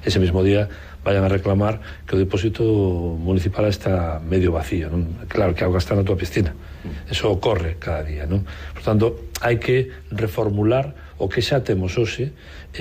ese mesmo día vayan a reclamar que o depósito municipal está medio vacío, non? Claro que a auga está na tua piscina, eso ocorre cada día, non? Por tanto, hai que reformular o que xa temos hoxe